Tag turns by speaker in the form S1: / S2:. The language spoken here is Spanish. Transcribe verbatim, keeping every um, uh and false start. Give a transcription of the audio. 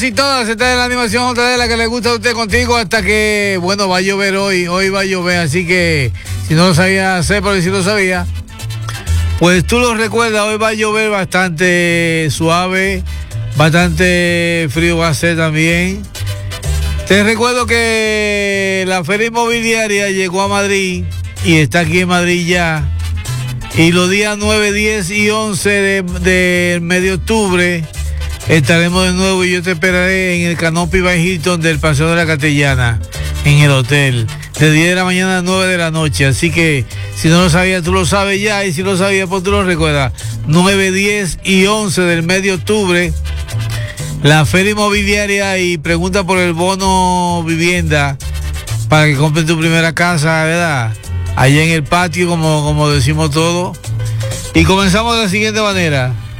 S1: Y todas, esta es la animación otra de la que le gusta a usted contigo hasta que, bueno, va a llover hoy, hoy va a llover, así que si no lo sabía, sepa si lo sabía, pues tú lo recuerdas, hoy va a llover bastante suave, bastante frío va a ser también. Te recuerdo que la Feria Inmobiliaria llegó a Madrid y está aquí en Madrid ya, y los días nueve, diez y once de, de mes de octubre estaremos de nuevo y yo te esperaré en el Canopy by Hilton del Paseo de la Castellana, en el hotel, de diez de la mañana a nueve de la noche. Así que si no lo sabías, tú lo sabes ya, y si lo sabías, pues tú lo recuerdas. nueve, diez y once del mes de octubre, la Feria Inmobiliaria, y pregunta por el bono vivienda para que compres tu primera casa, ¿verdad? Allá en el patio, como, como decimos todos. Y comenzamos de la siguiente manera.